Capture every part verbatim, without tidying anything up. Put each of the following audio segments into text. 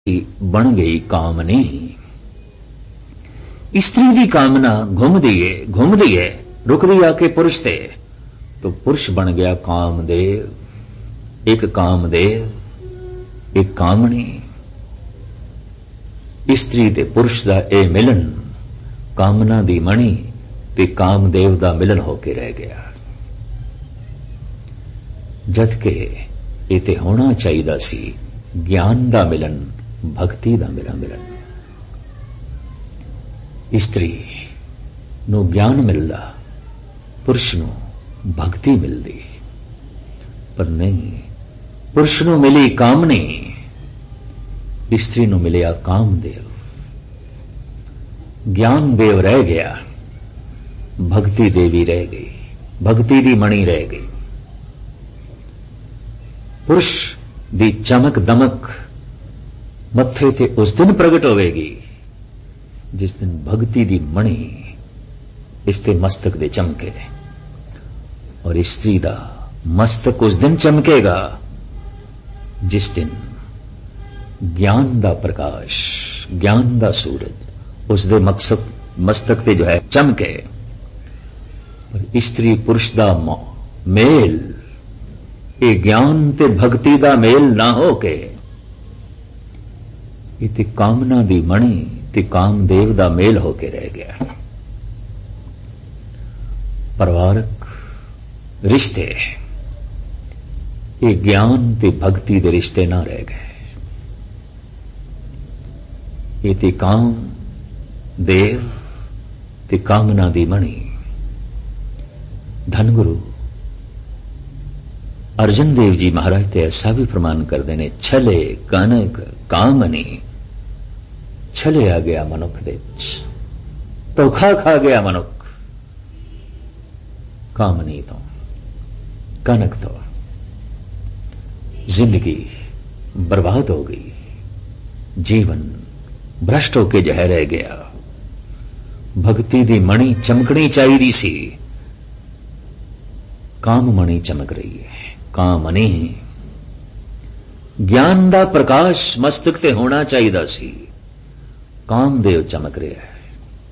बन गई कामनी। स्त्री की कामना घूमदी है घूमदी है रुकदी आके पुरुष ते, तो पुरुष बन गया कामदेव। एक कामदेव एक कामनी। स्त्री ते पुरुष दा ए मिलन कामना दी मणि ते कामदेव दा मिलन होके रह गया। जद के ये ते होना चाहिदा सी ज्ञान दा मिलन, भक्ति दा मेरा मिलन। स्त्री नू ज्ञान मिलदा, पुरुष नू भक्ति मिलदी। पर नहीं, पुरुष नू मिली कामनी, स्त्री नू मिलिया कामदेव। ज्ञान देव रह गया, भक्ति देवी रह गई, भक्ति दी मणि रह गई। पुरुष दी चमक दमक मत्थे ते उस दिन प्रगट होवेगी जिस दिन भक्ति दी मणि इसते मस्तक दे चमके, और स्त्री दा मस्तक उस दिन चमकेगा जिस दिन ज्ञान दा प्रकाश, ज्ञान दा सूरज उस दे मकसद मस्तक ते जो है चमके। और स्त्री पुरुष दा मेल, ये ज्ञान ते भक्ति दा मेल ना हो के इते कामना दी मणि ते कामदेव दा मेल होके रह गया। परिवारक रिश्ते ये ज्ञान ते भक्ति दे रिश्ते ना रह गए। ये ते काम देव ते कामना दी मणि। धनगुरु अर्जन देव जी महाराज ते ऐसा भी प्रमाण करते ने, छले कनक कामनी। छले आ गया मनुख दे, धोखा खा गया मनुख कामनी तो, कनक तो। जिंदगी बर्बाद हो गई, जीवन भ्रष्ट होके जह रह गया। भक्ति दी मणि चमकनी चाहिदी सी, काम मणि चमक रही है। कामनी ज्ञान दा प्रकाश मस्तक ते होना चाहिदा सी, कामदेव चमक रहा है।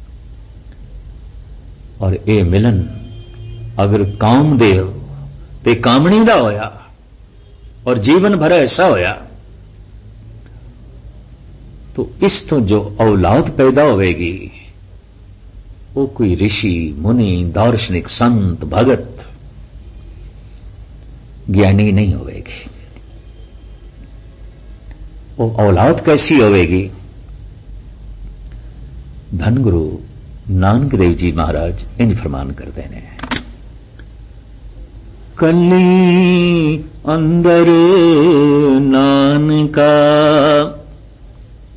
और ये मिलन अगर कामदेव ते कामनी दा होया और जीवन भर ऐसा होया, तो इस तो जो औलाद पैदा होवेगी वो कोई ऋषि मुनि दार्शनिक संत भगत ज्ञानी नहीं होवेगी। वो औलाद कैसी होवेगी? धनगुरु नानक देव जी महाराज इंज फरमान करते हैं, कली अंदर नानका